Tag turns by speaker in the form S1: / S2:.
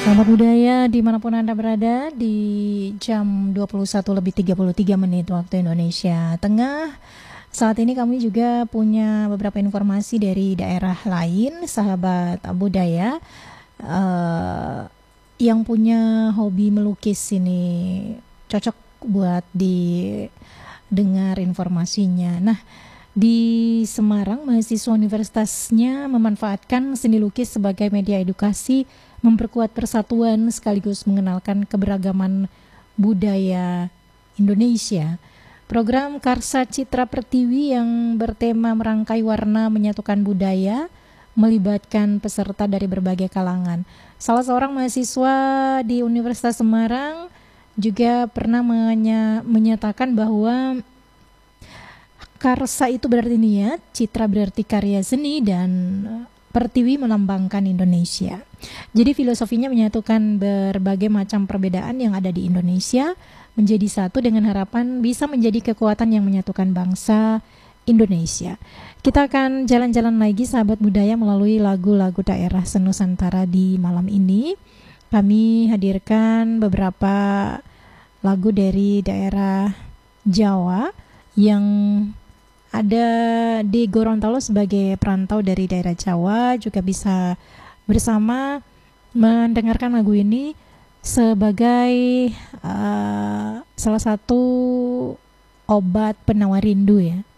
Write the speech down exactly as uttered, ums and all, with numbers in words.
S1: Selamat budaya dimanapun Anda berada di jam dua puluh satu lebih tiga puluh tiga menit waktu Indonesia Tengah. Saat ini kami juga punya beberapa informasi dari daerah lain, sahabat budaya uh, yang punya hobi melukis ini cocok buat didengar informasinya. Nah, di Semarang, mahasiswa universitasnya memanfaatkan seni lukis sebagai media edukasi, memperkuat persatuan sekaligus mengenalkan keberagaman budaya Indonesia. Program Karsa Citra Pertiwi yang bertema merangkai warna menyatukan budaya melibatkan peserta dari berbagai kalangan. Salah seorang mahasiswa di Universitas Semarang juga pernah menya- menyatakan bahwa Karsa itu berarti niat, citra berarti karya seni, dan Pertiwi melambangkan Indonesia. Jadi filosofinya menyatukan berbagai macam perbedaan yang ada di Indonesia menjadi satu dengan harapan bisa menjadi kekuatan yang menyatukan bangsa Indonesia. Kita akan jalan-jalan lagi sahabat budaya melalui lagu-lagu daerah senusantara di malam ini. Kami hadirkan beberapa lagu dari daerah Jawa yang ada di Gorontalo sebagai perantau dari daerah Jawa juga bisa bersama mendengarkan lagu ini sebagai uh, salah satu obat penawar rindu ya.